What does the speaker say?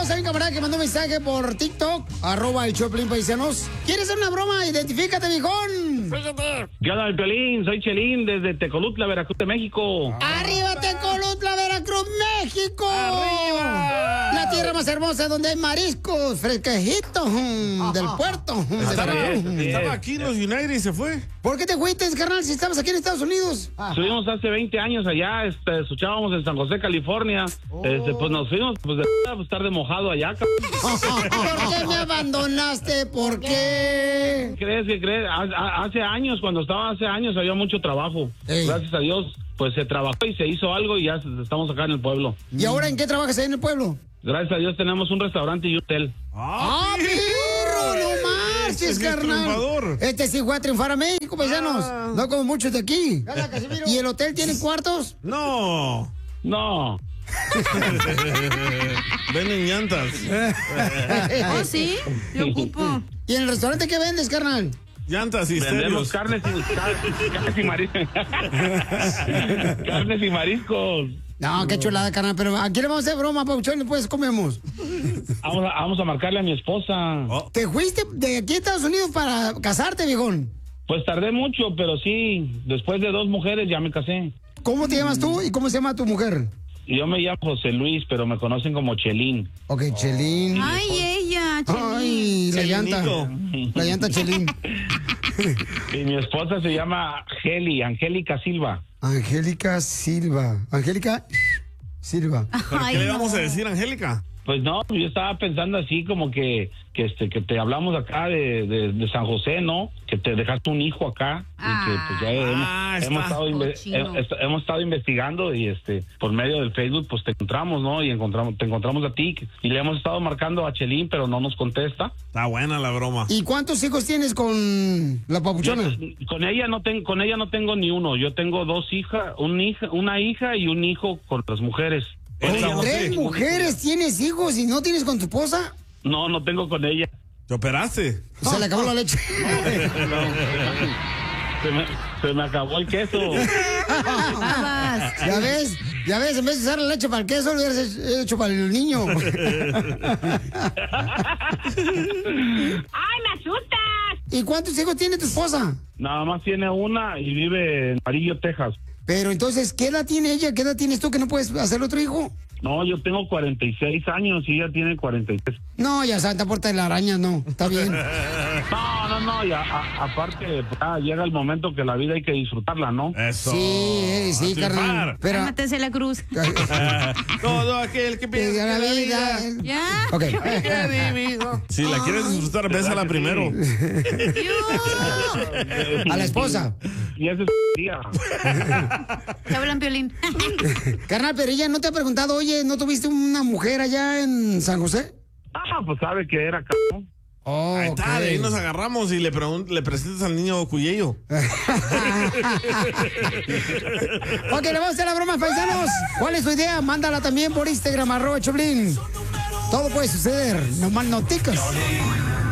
tenemos a un camarada que mandó un mensaje por TikTok, @el Choplin Paisanos. ¿Quieres hacer una broma? Identifícate, viejón. ¿Qué onda, el Piolín? Soy Chelín, desde Tecolutla, Veracruz, de México. ¡Arriba, Tecolutla, Veracruz, México! ¡Arriba! La tierra más hermosa donde hay mariscos fresquejitos del puerto. Estaba aquí en los United y se fue. ¿Por qué te fuiste, carnal, si estabas aquí en Estados Unidos? Estuvimos hace 20 años allá, escuchábamos en San José, California. Pues nos fuimos, pues, estar de mojado allá. ¿Por qué me abandonaste? ¿Por qué? ¿Qué crees? Hace años, cuando estaba hace años, había mucho trabajo. Ey. Gracias a Dios, pues se trabajó y se hizo algo y ya estamos acá en el pueblo. ¿Y ahora en qué trabajas ahí en el pueblo? Gracias a Dios tenemos un restaurante y un hotel. ¡Ah, perro! ¡No marches, Este sí es carnal! triunfador. Este sí fue a triunfar a México, paisanos. No como muchos de aquí. ¿Y el hotel tiene cuartos? No. No. Venden llantas. Oh, sí, me ocupo. ¿Y en el restaurante qué vendes, carnal? Llantas y Vendemos estéreos. carnes y mariscos. Carnes y mariscos. No, qué chulada, carnal. Pero aquí le vamos a hacer broma, Pauchón, después comemos. Vamos a marcarle a mi esposa. Oh. ¿Te fuiste de aquí a Estados Unidos para casarte, viejón? Pues tardé mucho, pero sí, después de 2 mujeres ya me casé. ¿Cómo te llamas tú y cómo se llama tu mujer? Yo me llamo José Luis, pero me conocen como Chelín. Ok, Chelín. Ay, ella, Chelín. Ay, la llanta. Chelinito. La llanta Chelín. Y mi esposa se llama Angélica Silva. Angélica Silva. Angélica Silva. ¿Pero Ay, qué le no. vamos a decir, Angélica? Pues no, yo estaba pensando así como que te hablamos acá de San José, ¿no? Que te dejaste un hijo acá y que pues ya hemos estado investigando y por medio del Facebook pues te encontramos, ¿no? Y te encontramos a ti y le hemos estado marcando a Chelín, pero no nos contesta. Está buena la broma. ¿Y cuántos hijos tienes con la papuchona? Con ella no tengo ni uno. Yo tengo 2 hijas, una hija y un hijo con las mujeres. En San ¿Con José. 3 mujeres tienes hijos y no tienes con tu esposa? No tengo con ella. ¿Te operaste? Se le acabó la leche. Se me acabó el queso. Babas. Ya ves, en vez de usar la leche para el queso, lo hubieras hecho para el niño. ¡Ay, me asustas! ¿Y cuántos hijos tiene tu esposa? Nada más tiene una y vive en Amarillo, Texas. Pero entonces, ¿qué edad tiene ella? ¿Qué edad tienes tú que no puedes hacer otro hijo? No, yo tengo 46 años y ella tiene 43. No, ya Santa Puerta de la Araña, no. Está bien. No, y aparte, pues, llega el momento que la vida hay que disfrutarla, ¿no? Eso. Sí, A carnal. triunfar. Pero... Cálmate, la cruz. Todo aquel que piensa la vida. ¿Ya? Ok. Si la quieres disfrutar, bésala primero. A la esposa. Y ese es día. Te hablan, Piolín. Carnal, pero ella no te ha preguntado, oye, ¿no tuviste una mujer allá en San José? Pues sabe que era cabrón. Oh, Ahí está, de ahí ok. nos agarramos y le presentas al niño Cuyello. Ok, le vamos a hacer la broma, paisanos. ¿Cuál es su idea? Mándala también por Instagram, @Choplin. Todo puede suceder, no mal noticas.